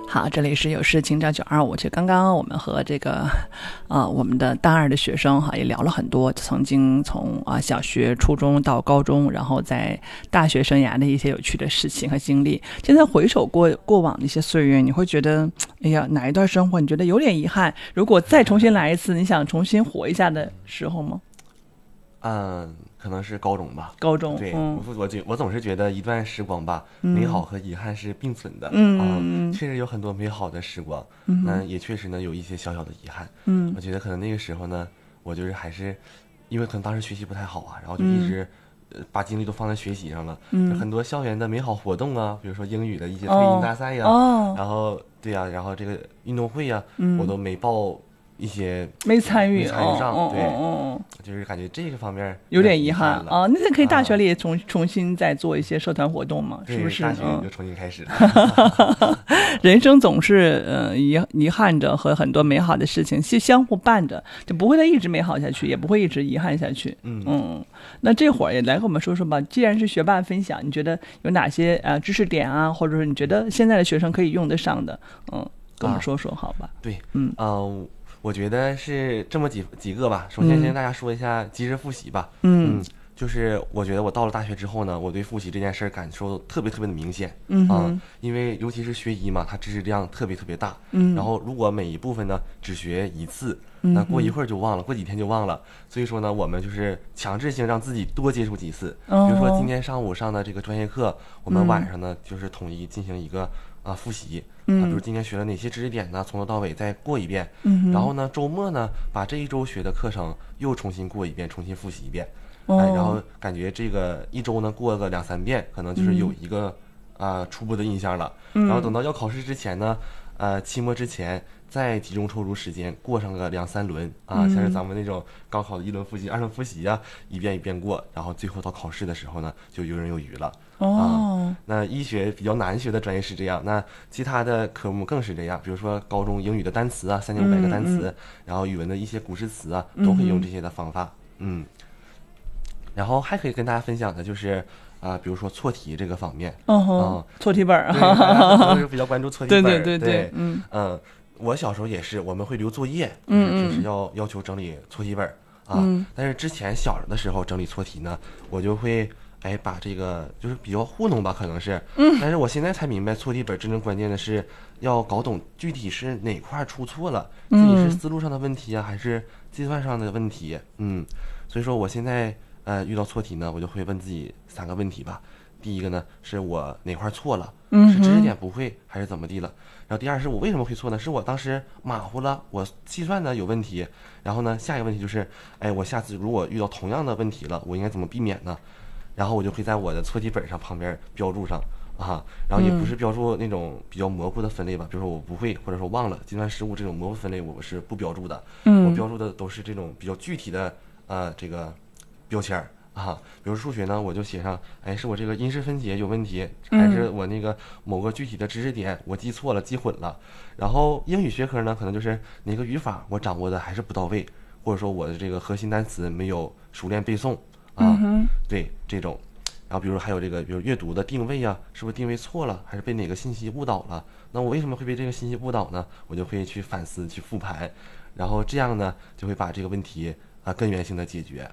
好，这里是有事情找925。就刚刚我们和这个我们的大二的学生也聊了很多，曾经从小学、初中到高中，然后在大学生涯的一些有趣的事情和经历。现在回首过往的一些岁月，你会觉得哎呀，哪一段生活你觉得有点遗憾？如果再重新来一次，你想重新活一下的时候吗？ 可能是高中吧。 高中， 对，我总是觉得一段时光吧，美好和遗憾是并存的。确实有很多美好的时光，那也确实呢有一些小小的遗憾。我觉得可能那个时候呢，我就是还是因为可能当时学习不太好啊，然后就一直把精力都放在学习上了。很多校园的美好活动啊，比如说英语的一些推音大赛呀，然后对呀，然后这个运动会呀，我都没报。一些没参与上，对，就是感觉这个方面有点遗憾了。 那可以大学里重新再做一些社团活动嘛？是不是？ 大学就重新开始了。 人生总是遗憾着和很多美好的事情是相互伴着，就不会再一直美好下去，也不会一直遗憾下去。那这会儿也来和我们说说吧。既然是学霸分享，你觉得有哪些知识点啊，或者是你觉得现在的学生可以用得上的？跟我们说说好吧？ 对，我觉得是这么几个吧。首先先跟大家说一下及时复习吧。就是我觉得我到了大学之后呢，我对复习这件事儿感受特别的明显。因为尤其是学医嘛，它知识量特别大。然后如果每一部分呢只学一次，那过一会儿就忘了，过几天就忘了。所以说呢，我们就是强制性让自己多接触几次。比如说今天上午上的这个专业课，我们晚上呢就是统一进行一个复习。比如今天学了哪些知识点呢，从头到尾再过一遍。然后呢周末呢把这一周学的课程又重新过一遍，重新复习一遍。然后感觉这个一周呢过个2-3遍，可能就是有一个初步的印象了。然后等到要考试之前呢，期末之前再集中抽出时间过上个2-3轮像是咱们那种高考的1轮复习、2轮复习啊，一遍一遍过，然后最后到考试的时候呢就游刃有余了。那医学比较难学的专业是这样，那其他的科目更是这样。比如说高中英语的单词啊，3500个单词，然后语文的一些古诗词啊，都可以用这些的方法。然后还可以跟大家分享的就是比如说错题这个方面。 错题本都是比较关注错题本。 对。 我小时候也是，我们会留作业，就是平时要求整理错题本但是之前小的时候整理错题呢，我就会把这个就是比较糊弄吧，可能是。但是我现在才明白，错题本真正关键的是要搞懂具体是哪块出错了，自己是思路上的问题啊，还是计算上的问题。所以说我现在遇到错题呢，我就会问自己3个问题吧。第一个呢，是我哪块错了，是知识点不会还是怎么地了。然后第二是我为什么会错呢？是我当时马虎了，我计算的有问题。然后呢，下一个问题就是我下次如果遇到同样的问题了，我应该怎么避免呢？然后我就会在我的错题本上旁边标注上然后也不是标注那种比较模糊的分类吧，比如说我不会或者说忘了计算失误这种模糊分类我是不标注的。我标注的都是这种比较具体的这个标签比如数学呢，我就写上是我这个因式分解有问题，还是我那个某个具体的知识点我记错了记混了。然后英语学科呢，可能就是哪个语法我掌握的还是不到位，或者说我的这个核心单词没有熟练背诵对这种。然后比如还有这个比如阅读的定位啊，是不是定位错了，还是被哪个信息误导了？那我为什么会被这个信息误导呢？我就会去反思去复盘，然后这样呢就会把这个问题根源性的解决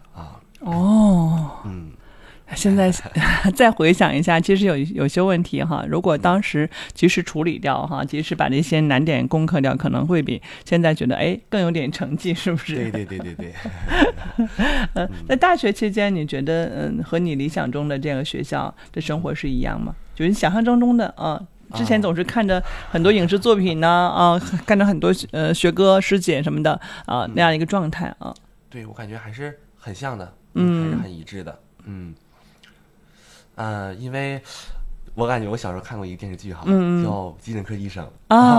现在再回想一下，其实有些问题如果当时及时处理掉及时把这些难点攻克掉，可能会比现在觉得更有点成绩，是不是？ 对。 在大学期间，你觉得和你理想中的这个学校的生活是一样吗？就是你想象中的之前总是看着很多影视作品呢看着很多学哥师姐什么的那样一个状态对，我感觉还是很像的，还是很一致的。因为我感觉我小时候看过一个电视剧叫《急诊科医生》